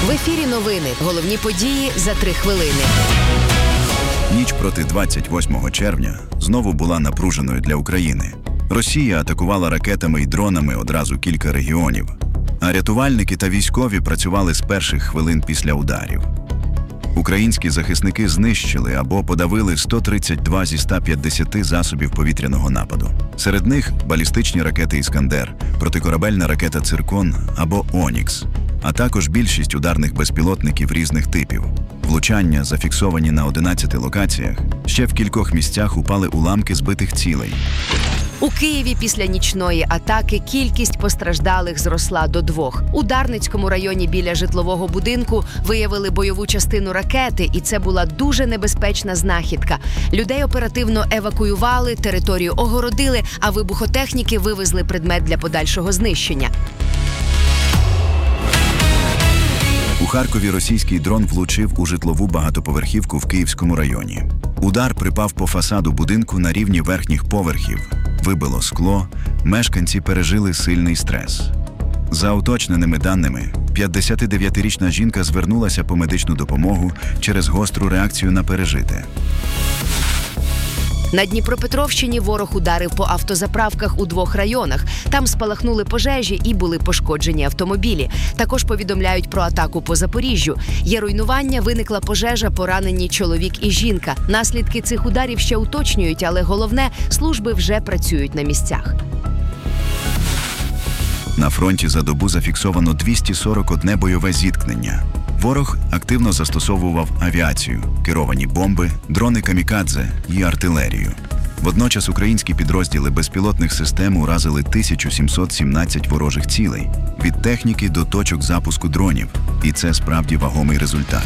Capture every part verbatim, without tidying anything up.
В ефірі новини. Головні події за три хвилини. Ніч проти двадцять восьмого червня знову була напруженою для України. Росія атакувала ракетами і дронами одразу кілька регіонів, а рятувальники та військові працювали з перших хвилин після ударів. Українські захисники знищили або подавили сто тридцять два зі ста п'ятдесяти засобів повітряного нападу. Серед них балістичні ракети «Іскандер», протикорабельна ракета «Циркон» або «Онікс», а також більшість ударних безпілотників різних типів. Влучання зафіксовані на одинадцяти локаціях, ще в кількох місцях упали уламки збитих цілей. У Києві після нічної атаки кількість постраждалих зросла до двох. У Дарницькому районі біля житлового будинку виявили бойову частину ракети, і це була дуже небезпечна знахідка. Людей оперативно евакуювали, територію огородили, а вибухотехніки вивезли предмет для подальшого знищення. У Харкові російський дрон влучив у житлову багатоповерхівку в Київському районі. Удар припав по фасаду будинку на рівні верхніх поверхів. Вибило скло, мешканці пережили сильний стрес. За уточненими даними, п'ятдесятидев'ятирічна жінка звернулася по медичну допомогу через гостру реакцію на пережите. На Дніпропетровщині ворог ударив по автозаправках у двох районах. Там спалахнули пожежі і були пошкоджені автомобілі. Також повідомляють про атаку по Запоріжжю. Є руйнування, виникла пожежа, поранені чоловік і жінка. Наслідки цих ударів ще уточнюють, але головне – служби вже працюють на місцях. На фронті за добу зафіксовано двісті сорок одне бойове зіткнення. Ворог активно застосовував авіацію, керовані бомби, дрони камікадзе і артилерію. Водночас українські підрозділи безпілотних систем уразили тисячу сімсот сімнадцять ворожих цілей, від техніки до точок запуску дронів. І це справді вагомий результат.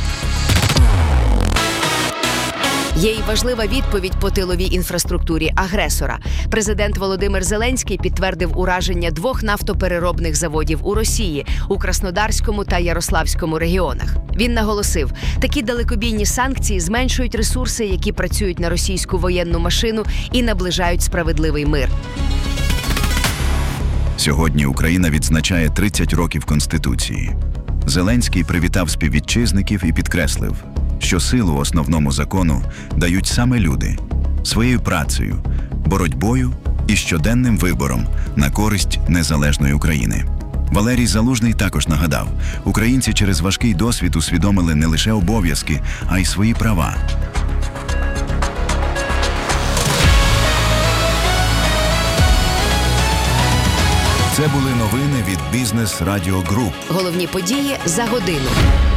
Є й важлива відповідь по тиловій інфраструктурі агресора. Президент Володимир Зеленський підтвердив ураження двох нафтопереробних заводів у Росії – у Краснодарському та Ярославському регіонах. Він наголосив, такі далекобійні санкції зменшують ресурси, які працюють на російську воєнну машину і наближають справедливий мир. Сьогодні Україна відзначає тридцять років Конституції. Зеленський привітав співвітчизників і підкреслив, що силу основному закону дають саме люди – своєю працею, боротьбою і щоденним вибором на користь незалежної України. Валерій Залужний також нагадав, українці через важкий досвід усвідомили не лише обов'язки, а й свої права. Це були новини від Бізнес Радіо Груп. Головні події за годину.